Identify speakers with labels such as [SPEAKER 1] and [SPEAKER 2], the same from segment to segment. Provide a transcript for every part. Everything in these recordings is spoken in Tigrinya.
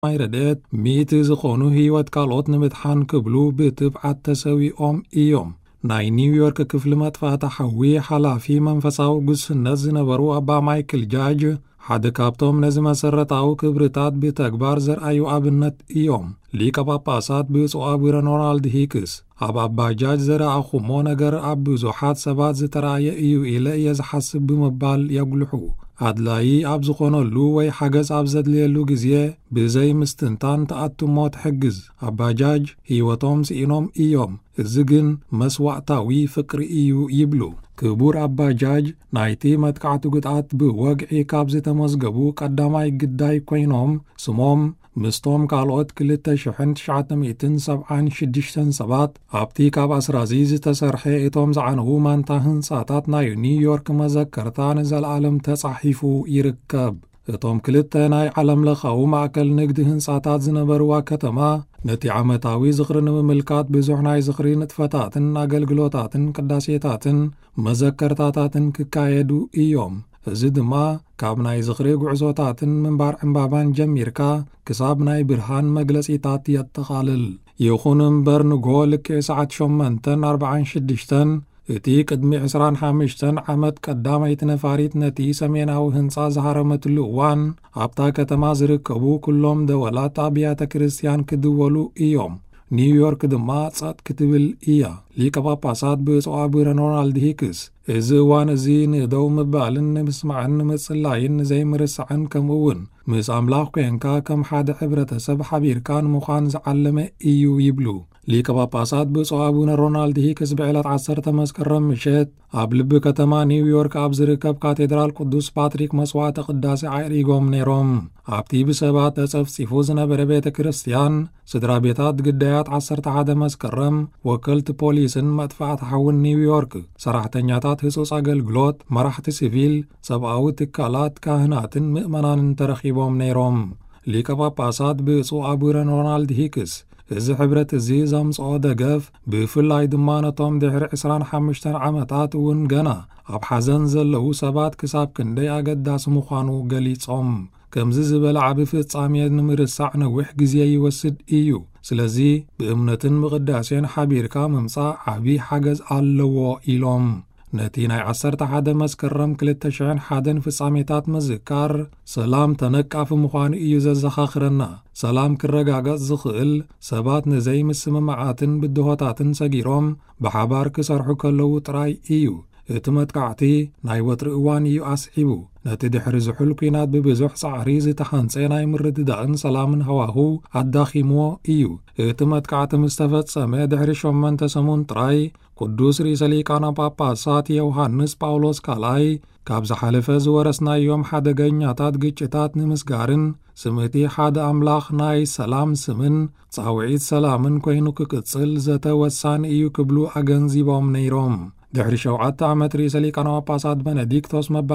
[SPEAKER 1] ማይረደት ሚት ዝኾኑ ህይወት ካልኦት ንምድሓን ክብሉ ብትብዓት ተሰዊኦም እዮም። ናይ ኒውዮርክ ክፍሊ መጥፋእቲ ሓዊ ሓላፊ መንፈሳዊ ጉስነት ዝነበሩ ኣባ ማይክል ጃጅ ሓደ ካብቶም ነዚ መሰረታዊ ክብርታት ብተግባር ዘርአዩ ኣብነት እዮም። ሊቀ ጳጳሳት ብፁዕ አቡነ ሮናልድ ሂክስ ኣብ ኣባ ጃጅ ዘረኣኹሞ ነገር ኣብ ብዙሓት ሰባት ዝተረኣየ እዩ ኢለ እየ ዝሓስብ ብምባል የጉልሑ። ኣድላይ ኣብ ዝኾነሉ ወይ ሓገዝ ኣብ ዘድልየሉ ግዜ ብዘይ ምስትንታን ተኣትሞ ትሕግዝ። ኣባ ጃጅ ህይወቶም ስኢኖም እዮም፣ እዚ ግን መስዋዕታዊ ፍቅሪ እዩ ይብሉ። ክቡር ኣባ ጃጅ ናይቲ መጥቃዕቲ ጉድኣት ብወግዒ ካብ ዝተመዝገቡ ቀዳማይ ግዳይ ኮይኖም ስሞም ምስቶም ካልኦት 2976 ሰባት ኣብቲ ካብ ኣስራዚ ዝተሰርሐ እቶም ዝዓነዉ ማንታ ህንጻታት ናይ ኒውዮርክ መዘከርታ ንዘለዓለም ተጻሒፉ ይርከብ። እቶም ክልተ ናይ ዓለም ለኻዊ ማእከል ንግዲ ህንጻታት ዝነበርዋ ከተማ ነቲ ዓመታዊ ዝኽሪ ንምምልካት ብዙሕ ናይ ዝኽሪ ንጥፈታትን ኣገልግሎታትን ቅዳሴታትን መዘከርታታትን ክካየዱ እዮም። እዚ ድማ ካብ ናይ ዝኽሪ ጉዕዞታትን ምንባር ዕምባባን ጀሚርካ ክሳብ ናይ ብርሃን መግለጺታት የጠቓልል። ይኹን እምበር ንጎሆ ልክዕ ሰዓት 8:46 እቲ ቅድሚ 25 ዓመት ቀዳመይቲ ነፋሪት ነቲ ሰሜናዊ ህንጻ ዝሃረመትሉ እዋን ኣብታ ከተማ ዝርከቡ ኩሎም ደወላት ኣብያተ ክርስቲያን ክድወሉ እዮም። ኒውዮርክ ድማ ጸጥ ክትብል እያ። ሊቀ ጳጳሳት ብፁዕ አቡነ ሮናልድ ሂክስ እዚ እዋን እዚ ንደው ምባልን ንምስማዕን ንምጽላይን ዘይምርስዕን ከምኡውን ምስ ኣምላኽ ኮንካ ከም ሓደ ሕብረተሰብ ሓቢርካ ንምዃን ዝዓለመ እዩ ይብሉ። ሊቀ ጳጳሳት ብፁዕ አቡነ ሮናልድ ሂክስ ብዕለት 10 መስከረም ምሸት ኣብ ልቢ ከተማ ኒውዮርክ ኣብ ዝርከብ ካቴድራል ቅዱስ ፓትሪክ መስዋዕተ ቅዳሴ ኣዕሪጎም ነይሮም። ኣብቲ ብሰባት ተጸፍጺፉ ዝነበረ ቤተ ክርስቲያን ስድራ ቤታት ግዳያት 11 መስከረም ወከልቲ ፖሊስን መጥፋእቲ ሓውን ኒውዮርክ ሰራሕተኛታት ህጹጽ ኣገልግሎት መራሕቲ ሲቪል ሰብኣዊ ትካላት ካህናትን ምእመናንን ተረኺቦም ነይሮም። ሊቀ ጳጳሳት ብፁዕ አቡነ ሮናልድ ሂክስ እዚ ሕብረት እዚ ዘምጽኦ ደገፍ ብፍላይ ድማ ነቶም ድሕሪ 25 ዓመታት እውን ገና ኣብ ሓዘን ዘለዉ ሰባት ክሳብ ክንደይ ኣገዳሲ ምዃኑ ገሊጾም። ከምዚ ዝበለ ዓቢ ፍጻሜ ንምርሳዕ ነዊሕ ግዜ ይወስድ እዩ። ስለዚ ብእምነትን ምቕዳሴን ሓቢርካ ምምጻእ ዓቢ ሓገዝ ኣለዎ ኢሎም። ነቲ ናይ 11 መስከረም 2001 ፍጻሜታት ምዝካር ሰላም ተነቃፊ ምዃኑ እዩ ዘዘኻኽረና። ሰላም ክረጋገጽ ዝኽእል ሰባት ንዘይምስምማዓትን ብድሆታትን ሰጊሮም ብሓባር ክሰርሑ ከለዉ ጥራይ እዩ። እቲ መጥቃዕቲ ናይ ወትሪ እዋን እዩ ኣስዒቡ። ነቲ ድሕሪ ዝሑል ኩናት ብብዙሕ ጻዕሪ ዝተሓንጸ ናይ ምርድዳእን ሰላምን ሃዋህው ኣዳኺምዎ እዩ። እቲ መጥቃዕቲ ምስ ተፈጸመ ድሕሪ 8 ሰሙን ጥራይ ቅዱስ ርእሰ ሊቃነ ጳጳሳት ዮሃንስ ጳውሎስ ካልኣይ ካብ ዝሓለፈ ዝወረስናዮም ሓደገኛታት ግጭታት ንምስጋርን ስምቲ ሓደ ኣምላኽ ናይ ሰላም ስምን ጻውዒት ሰላምን ኮይኑ ክቅጽል ዘተወሳኒ እዩ ክብሉ ኣገንዚቦም ነይሮም። ድሕሪ 7 ዓመት ርእሰ ሊቃነ ጳጳሳት ቤኔዲክቶስ መበል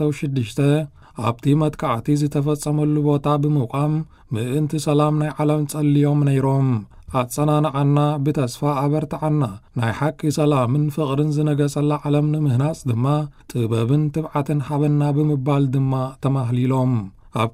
[SPEAKER 1] 16 ኣብቲ መጥቃዕቲ ዝተፈጸመሉ ቦታ ብምቋም ምእንቲ ሰላም ናይ ዓለም ጸልዮም ነይሮም። ኣጸናንዓና ብተስፋ ኣበርትዓና ናይ ሓቂ ሰላምን ፍቕርን ዝነገጸላ ዓለም ንምህናጽ ድማ ጥበብን ትብዓትን ሓበና ብምባል ድማ ተማህሊሎም። ኣብ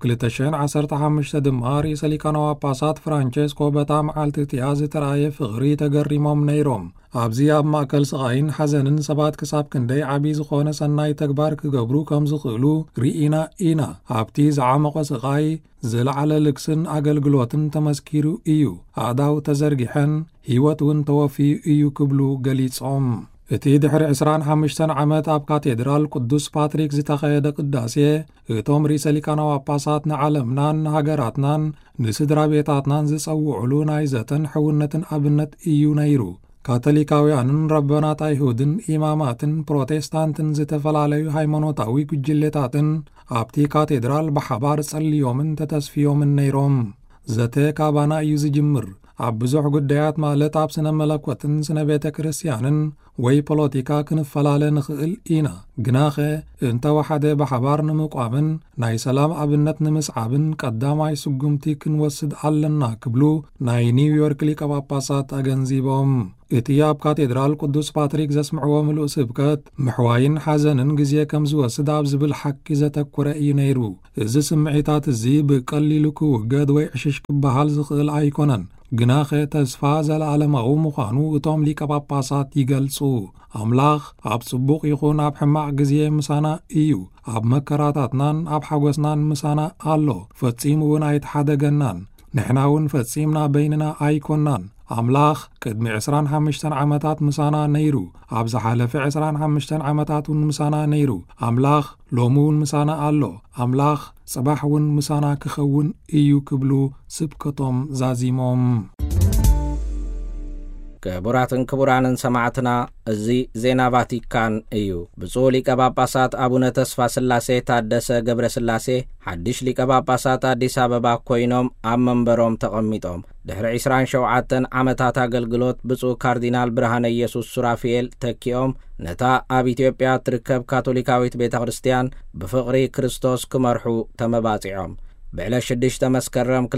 [SPEAKER 1] 2015 ድማ ርእሰ ሊቃነ ጳጳሳት ፍራንቼስኮ በታ መዓልቲ እቲኣ ዝተረኣየ ፍቕሪ ተገሪሞም ነይሮም። ኣብዚ ኣብ ማእከል ስቓይን ሓዘንን ሰባት ክሳብ ክንደይ ዓብዪ ዝኾነ ሰናይ ተግባር ክገብሩ ከም ዝኽእሉ ርኢና ኢና። ኣብቲ ዝዓመቐ ስቓይ ዝለዓለ ልግስን ኣገልግሎትን ተመስኪሩ እዩ። ኣእዳው ተዘርጊሐን ህይወት እውን ተወፊዩ እዩ ክብሉ ገሊጾም። እቲ ድሕሪ 25 ዓመት ኣብ ካቴድራል ቅዱስ ፓትሪክ ዝተኻየደ ቅዳሴ እቶም ርእሰ ሊቃነ ጳጳሳት ንዓለምናን ንሃገራትናን ንስድራ ቤታትናን ዝጸውዕሉ ናይ ዘተን ሕውነትን ኣብነት እዩ ነይሩ። ካቶሊካውያንን ረበናት ኣይሁድን ኢማማትን ፕሮቴስታንትን ዝተፈላለዩ ሃይማኖታዊ ጉጅሌታትን ኣብቲ ካቴድራል ብሓባር ጸልዮምን ተተስፊዮምን ነይሮም። ዘተ ካባና እዩ ዝጅምር። ኣብ ብዙሕ ጉዳያት ማለት ኣብ ስነ መለኮትን ስነ ቤተ ክርስቲያንን ወይ ፖለቲካ ክንፈላለ ንኽእል ኢና ግናኸ እንተወሓደ ብሓባር ንምቋምን ናይ ሰላም ኣብነት ንምስዓብን ቀዳማይ ስጉምቲ ክንወስድ ኣለና ክብሉ ናይ ኒውዮርክ ሊቀ ጳጳሳት ኣገንዚቦም እቲ ኣብ ካቴድራል ቅዱስ ፓትሪክ ዘስምዕዎ ምሉእ ስብከት ምሕዋይን ሓዘንን ግዜ ከም ዝወስድ ኣብ ዝብል ሓቂ ዘተኮረ እዩ ነይሩ እዚ ስምዒታት እዚ ብቀሊሉ ክውገድ ወይ ዕሽሽ ክበሃል ዝኽእል ኣይኮነን ግናኸ ተስፋ ዘለዓለማዊ ምዃኑ እቶም ሊቀ ጳጳሳት ይገልጹ ኣምላኽ ኣብ ጽቡቕ ይኹን ኣብ ሕማቕ ግዜ ምሳና እዩ ኣብ መከራታትናን ኣብ ሓጐስናን ምሳና ኣሎ ፈጺሙ እውን ኣይተሓደገናን ንሕና እውን ፈጺምና በይንና ኣይኮንናን ኣምላኽ ቅድሚ 25 ዓመታት ምሳና ነይሩ ኣብ ዝሓለፈ 25 ዓመታት እውን ምሳና ነይሩ ኣምላኽ ሎሚ እውን ምሳና ኣሎ ኣምላኽ ጽባሕ እውን ምሳና ክኸውን እዩ ክብሉ ስብከቶም ዛዚሞም
[SPEAKER 2] ክቡራትን ክቡራንን ሰማዕትና እዚ ዜና ቫቲካን እዩ ብፁዕ ሊቀ ጳጳሳት አቡነ ተስፋ ስላሴ ታደሰ ገብረ ስላሴ ሓድሽ ሊቀ ጳጳሳት አዲስ አበባ ኮይኖም ኣብ መንበሮም ተቐሚጦም ድሕሪ 27 ዓመታት ኣገልግሎት ብፁዕ ካርዲናል ብርሃነ ኢየሱስ ሱራፊኤል ተኪኦም ነታ ኣብ ኢትዮጵያ ትርከብ ካቶሊካዊት ቤተ ክርስቲያን ብፍቕሪ ክርስቶስ ክመርሑ ተመባጺዖም ብዕለት 6 መስከረም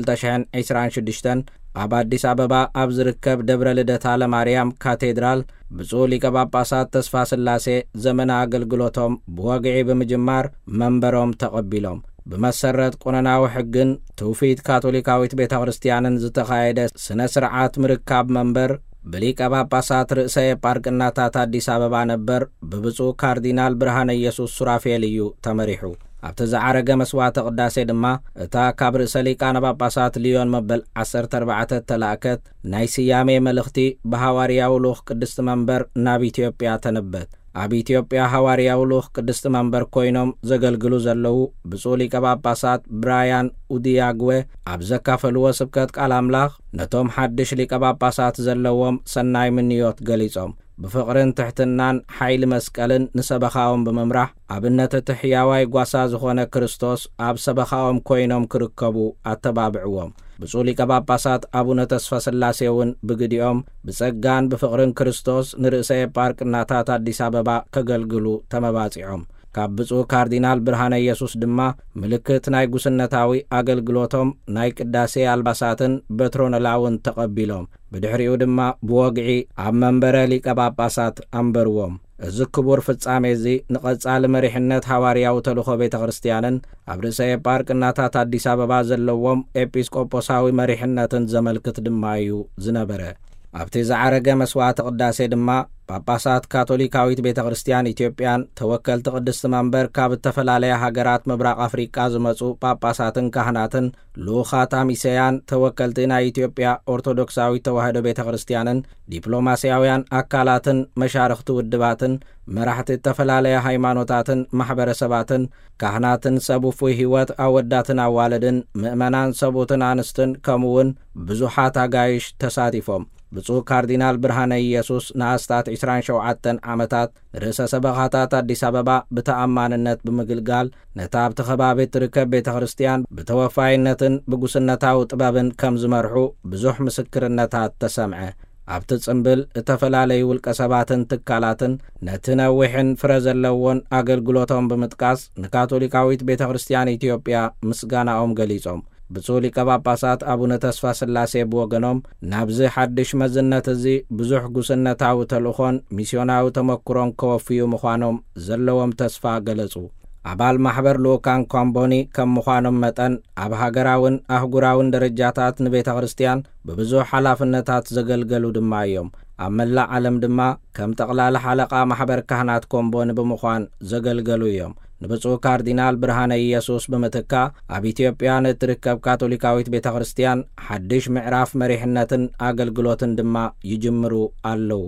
[SPEAKER 2] 2026 ኣብ አዲስ አበባ ኣብ ዝርከብ ደብረ ልደታ ለማርያም ካቴድራል ብፁዕ ሊቀ ጳጳሳት ተስፋ ስላሴ ዘመነ ኣገልግሎቶም ብወግዒ ብምጅማር መንበሮም ተቐቢሎም ብመሰረት ቁነናዊ ሕግን ትውፊት ካቶሊካዊት ቤተ ክርስቲያንን ዝተኻየደ ስነ ስርዓት ምርካብ መንበር ብሊቀ ጳጳሳት ርእሰ ጳርቅናታት አዲስ አበባ ነበር ብብፁዕ ካርዲናል ብርሃነ ኢየሱስ ሱራፌል እዩ ተመሪሑ ኣብቲ ዝዓረገ መስዋዕተ ቅዳሴ ድማ እታ ካብ ርእሰ ሊቃነ ጳጳሳት ሊዮን መበል 14 ተላእከት ናይ ስያሜ መልእኽቲ ብሃዋርያዊ ልኡኽ ቅድስቲ መንበር ናብ ኢትዮጵያ ተነበት ኣብ ኢትዮጵያ ሃዋርያዊ ልኡኽ ቅድስቲ መንበር ኮይኖም ዘገልግሉ ዘለዉ ብፁዕ ሊቀ ጳጳሳት ብራያን ኡዲያግዌ ኣብ ዘካፈልዎ ስብከት ቃል ኣምላኽ ነቶም ሓድሽ ሊቀ ጳጳሳት ዘለዎም ሰናይ ምንዮት ገሊጾም ብፍቕርን ትሕትናን ሓይሊ መስቀልን ንሰበኻኦም ብምምራሕ ኣብነት እቲ ሕያዋይ ጓሳ ዝኾነ ክርስቶስ ኣብ ሰበኻኦም ኮይኖም ክርከቡ ኣተባብዕዎም ብፁዕ ሊቀ ጳጳሳት አቡነ ተስፋ ስላሴ እውን ብግዲኦም ብጸጋን ብፍቕርን ክርስቶስ ንርእሰ ጳርቅናታት አዲስ አበባ ከገልግሉ ተመባጺዖም ካብ ብፁዕ ካርዲናል ብርሃነ ኢየሱስ ድማ ምልክት ናይ ጉስነታዊ ኣገልግሎቶም ናይ ቅዳሴ ኣልባሳትን በትሮነላውን ተቐቢሎም ብድሕሪኡ ድማ ብወግዒ ኣብ መንበረ ሊቀ ጳጳሳት ኣንበርዎም እዚ ክቡር ፍጻሜ እዚ ንቐጻሊ መሪሕነት ሃዋርያዊ ተልእኾ ቤተ ክርስቲያንን ኣብ ርእሰ ጳርቅናታት አዲስ አበባ ዘለዎም ኤጲስቆጶሳዊ መሪሕነትን ዘመልክት ድማ እዩ ዝነበረ ኣብቲ ዝዓረገ መስዋዕተ ቅዳሴ ድማ ጳጳሳት ካቶሊካዊት ቤተ ክርስቲያን ኢትዮጵያን ተወከልቲ ቅድስቲ መንበር ካብ ዝተፈላለያ ሃገራት ምብራቕ ኣፍሪቃ ዝመጹ ጳጳሳትን ካህናትን ልኡኻት ኣሚሰያን ተወከልቲ ናይ ኢትዮጵያ ኦርቶዶክሳዊት ተዋህዶ ቤተ ክርስቲያንን ዲፕሎማስያውያን ኣካላትን መሻርኽቲ ውድባትን መራሕቲ ዝተፈላለያ ሃይማኖታትን ማሕበረሰባትን ካህናትን ሰቡፉይ ህይወት ኣወዳትን ኣዋልድን ምእመናን ሰቡትን ኣንስትን ከምኡውን ብዙሓት ኣጋይሽ ተሳቲፎም ብፁዕ ካርዲናል ብርሃነ ኢየሱስ ንኣስታት 27 ዓመታት ርእሰ ሰበኻታት አዲስ አበባ ብተኣማንነት ብምግልጋል ነታ ኣብቲ ከባቢ ትርከብ ቤተ ክርስቲያን ብተወፋይነትን ብጉስነታዊ ጥበብን ከም ዝመርሑ ብዙሕ ምስክርነታት ተሰምዐ ኣብቲ ጽምብል እተፈላለዩ ውልቀ ሰባትን ትካላትን ነቲ ነዊሕን ፍረ ዘለዎን ኣገልግሎቶም ብምጥቃስ ንካቶሊካዊት ቤተ ክርስቲያን ኢትዮጵያ ምስጋናኦም ገሊጾም ብፁዕ ሊቀ ጳጳሳት አቡነ ተስፋ ስላሴ ብወገኖም ናብዚ ሓድሽ መዝነት እዚ ብዙሕ ጉስነታዊ ተልእኾን ሚስዮናዊ ተመክሮን ከወፍዩ ምዃኖም ዘለዎም ተስፋ ገለጹ ኣባል ማሕበር ልኡካን ኮምቦኒ ከም ምዃኖም መጠን ኣብ ሃገራውን ኣህጉራውን ደረጃታት ንቤተ ክርስቲያን ብብዙሕ ሓላፍነታት ዘገልገሉ ድማ እዮም ኣብ መላእ ዓለም ድማ ከም ጠቕላላ ሓለቓ ማሕበር ካህናት ኮምቦኒ ብምዃን ዘገልገሉ እዮም ንብፁዕ ካርዲናል ብርሃነ ኢየሱስ ብምትካ ኣብ ኢትዮጵያ ንትርከብ ካቶሊካዊት ቤተ ክርስቲያን ሓድሽ ምዕራፍ መሪሕነትን ኣገልግሎትን ድማ ይጅምሩ ኣለዉ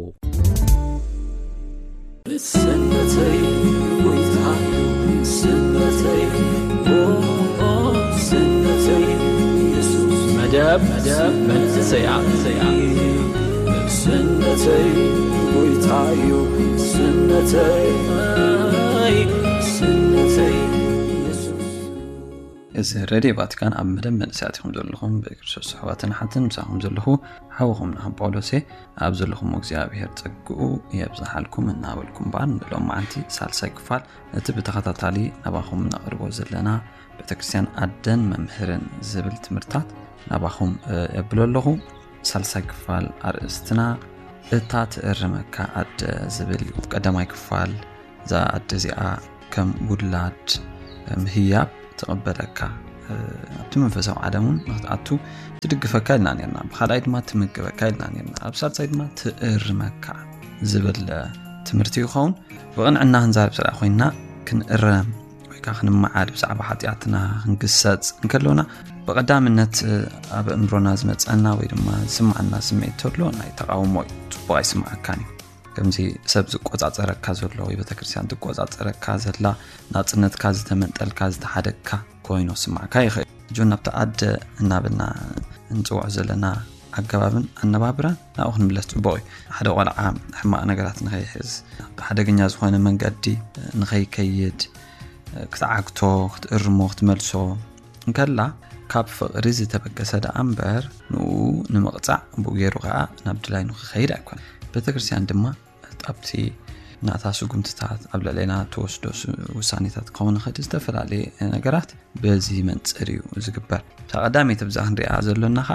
[SPEAKER 3] መደብ መንስሰያ ስነተይ ጎይታዩ ስነተይ
[SPEAKER 4] إذا راديو فاتيكان أب مدام من ساعتهم زلهم بكرسوس حواتنا حتى مساهم زلهو حوهم نحن بولوسي أب زلهم مجزيابير تقو يبزح لكم النابلكم بان لو معنتي سالساي كفال نتبي تالي نباهم نقربو زلنا بتكريستيان أدن ممهرن زبل تمرتات نباهم يبلو له سالساي كفال أرستنا እታት እርመካ አድ ዝብል ቀዳማይ ክፋል ዛ አድ ዚኣ ከም ውላድ ምህያብ ተቀበለካ ኣብቲ መንፈሳዊ ዓለሙን ንኽትኣቱ ትድግፈካ ኢልና ነርና ብኻልኣይ ድማ ትምገበካ ኢልና ነርና ኣብ ሳልሳይ ድማ ትእርመካ ዝብል ትምህርቲ ይኸውን ብቕንዕና ክንዛረብ ስራ ኮይና ክንእረም ወይ ከዓ ክንመዓድ ብዛዕባ ሓጢኣትና ክንግሰጽ እንከለና بقدامنت أب أمرنا زمتنا ويدما سمعنا سمعتولو ناي تقاوم طبعي سمع كاني كم زي سبز قوزات ركازولو يبتكرسيان تقوزات ركازلا ناتنت كاز تمنتل كاز تحدكا كوينو سمع كاي خير جونا بتعد نابنا نجوع زلنا عقبابن النبابرة أو خن بلست بوي حدا ولا عام حما نقرات نخي حز حدا جنياز خوينا من قدي نخي كيد كتعاقتو تقرمو تملسو نكلا كاب فقريزي تبقسد أمبر نو نمقطع بوغيرو غا نبدلاي نو خير أكون بتكرسيان دما تأبتي نعتاسو قمتتات قبل لينا توسدوس وسانيتات قونا خد استفل علي نقرات بزي من تسريو زقبر تقدامي تبزاهن رئا زلونها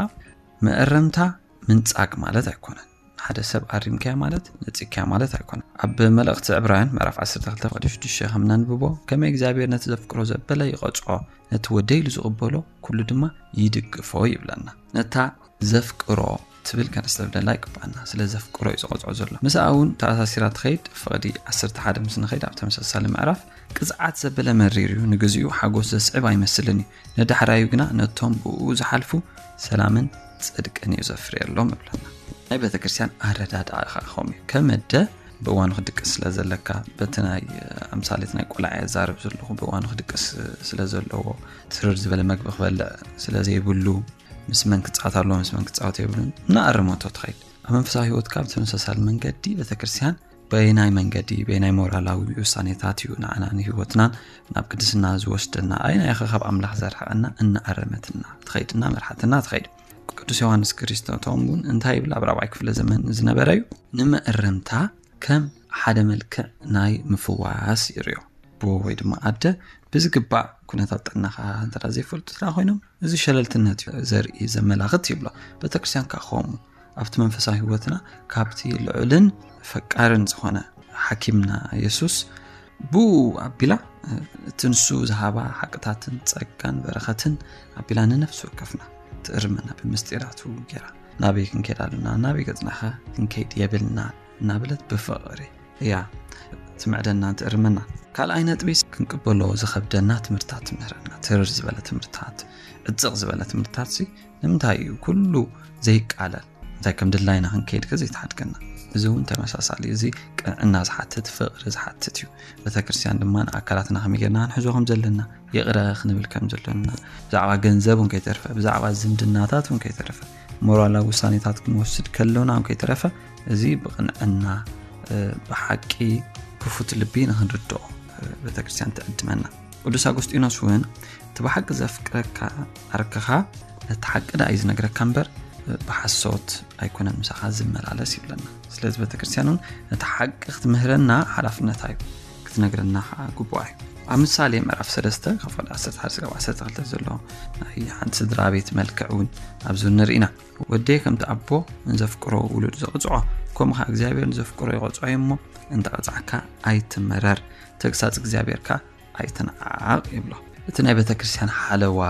[SPEAKER 4] مقرمتا من تساق مالت أكون حدا سب أريم كيا مالت نتسيكيا مالت أكون عب ملغت عبران معرف 10 قدش دشة خمنان ببو كما إجزابير نتزفكرو زبلا يقطعو نتوديل زقبلو كل دما يدقفو يبلنا نتا زفكرو تبل كان استبدل لايك بانا سلا زفكرو يزقطعو زلو مساون تاسيرات خيد فقدي 10 حدا مسن خيد عب تمسسال معرف قزعات زبلا مريريو نغزيو حاغوس صعب يمسلني ندحرايو غنا نتوم بو زحلفو سلامن صدقني يزفريلو مبلنا أي بتكرسيان أرداد أخومي كمدة بوان خدك سلازلكا بتناي أمثالتنا يقول عزارب زلهم بوان خدك سلازلو ترد زبل مقبخ بلا سلازي بلو مسمن كتصعات الله مسمن كتصعات يبلون نقرموتو تخيل أما فساهي وتكاب تمسسال من قدي بتكرسيان بيناي من قدي بيناي مورالاوي وسانيتاتيو نعناني هوتنان ناب قدسنا زوشتنا أين يخخب أملاح زرحقنا إن أرمتنا تخيلنا مرحتنا تخيل ቅዱስ ዮሐንስ ክርስቶስ እንታይ ብላ ብራባይ ክፍለ ዘመን ዝነበረዩ ንመእረምታ ከም ሓደ መልክዕ ናይ ምፍዋስ ይርዮ ወይ ድማ ኣደ ብዝግባእ ኩነታት ጥዕናኻ እንተዳ ዘይፈልጡ ኮይኖም እዚ ሸለልትነት ዘርኢ ዘመላኽት ይብሎ ቤተክርስቲያን ካኸሙ ኣብቲ መንፈሳዊ ህይወትና ካብቲ ልዑልን ፈቃርን ዝኾነ ሓኪምና ኢየሱስ ቡ ኣቢላ ትንሱ ዝሃባ ሓቅታትን ጸጋን በረኸትን ኣቢላ ንነፍሱ ከፍና ترمنا بمستيراتو جرا نبي كنكيدالنا نبي قطناها كنكيد يبلنا نابلت بفقري يا سمعدنا ترمنا قال اين طبيس كنقبلو زخبدنا تمرتات مهرنا ترز بلا تمرتات اتزغز بلا تمرتات سي نمتاي كله زي قالل زي كم دلاينا كنكيد كزي تحدكنا زون تمساسالي زي الناس حتى فقر حتى بتكرسيان دمان اكلاتنا خميغنا نحزوهم زلنا يقرخ نبل كم زلنا بزعوا ገንዘቡን ከይተረፈ بزعوا ዝምድናታቱን ከይተረፈ ሞራላዊ ውሳኔታት ክንወስድ ከለውና ከይተረፈ እዚ ብቕንዕና ብሓቂ ክፉት ልቢና ክንርድኦ ቤተክርስቲያን ተዕድመና ቅዱስ አጉስጢኖስ ወን ተባሐቅ ዘፍቅረካ አርከኻ ተሐቅዳ አይዝ ነገረካ እምበር بحسوت أيكون مساحة زملالس يبلنا سلز بتكرسيانون نتحقق مهرنا حرفنا تايب كتنقرنا قبواي عمسالي مرف سلسته خفل أسد حرسك وعسد غلط زلو هي عند سدرابيت ملكعون أبزون نرئنا وديكم تأبو نزفكرو ولد زغزعه كم خا إجزابير نزفكرو يغزعه يمو انت غزعكا أيت مرر تقسات إجزابيركا أيتنا عاق يبلو لتناي بتكرسيان حلوة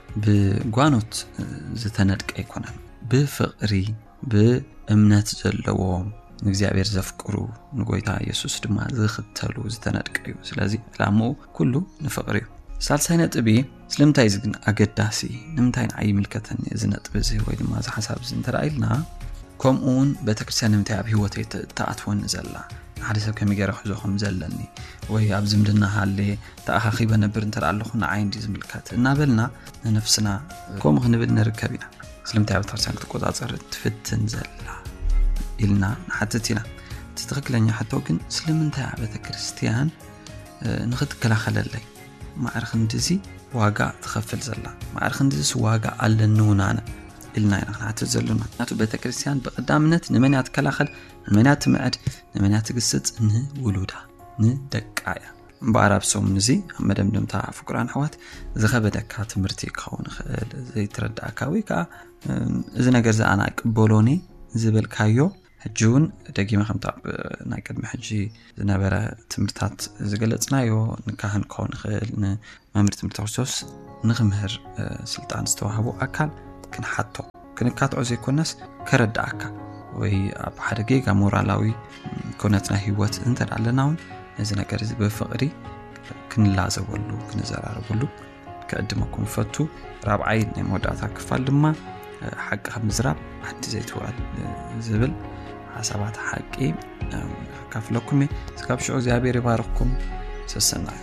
[SPEAKER 4] بقوانوت زتندك أيكونن بفقري بأمنات زلوهم نجزابير زفكرو نقويتا يسوس دما زختلو زتندك أيو سلازي لامو كله نفقريو سالساينة تبي سلمتاي زقن أقداسي نمتاين عي ملكتن زنت بزي ويدما زحساب زنترأيلنا كومون بتكرسيان نمتاي بهوتي تأتون زلا حدث كم يجرح زخم زلني وهي أبزم لنا هاللي تأخي بنبر نتر على خنا عين دي زملكات نابلنا نفسنا كم خنبلنا ركبنا سلمت على ترسانك تقول أصغر تفتن زلا إلنا حتى تينا تتغكلني حتى وكن سلمت على كريستيان نخد كلا خلال لي ما أعرف ندزي واقع تخفل زلا ما أرخندس واقع على النونانة إلنا نحن عتزلنا ناتو بتكريستيان بقدامنت نمنيات كلاخل نمنيات معد نمنيات قصت نه ولودها نه دقايا بعرب سوم نزي مدمدم تاع فقران حوات زخبدك تمرتي كون زي تردع كاويكا اذا نجر زي انا قبولوني زبل كايو حجون دقيمه خمطا ناقد محجي زنبره تمرتات زغلصنايو نكاهن كون خل ممر تمرت خصوص نغمهر سلطان استوهبو اكل كن حطو كن كاتعو زي كونس كردعك وي اب حدقيقه مورالوي كونتنا هيوت انت علناون إذا نقدر بفقري كن لازولو كن زرارولو كقدمكم فتو رابعين مودعتا كفال لما حق خب مزراب حد زي توال زبل حسابات حقي كافلكم سكابشو زيابير يبارككم سسنا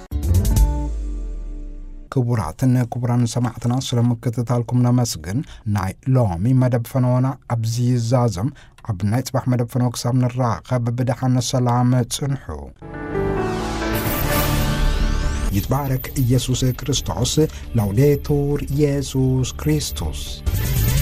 [SPEAKER 5] كبراتنا كبران سمعتنا سلام كتتالكم نمسجن ناي لومي مدب فنونا أبزي الزازم عبنايت بح مدب فنوك سامن الراقة ببدحان السلام تسنحو يتبارك يسوع كريستوس لوديتور يسوع كريستوس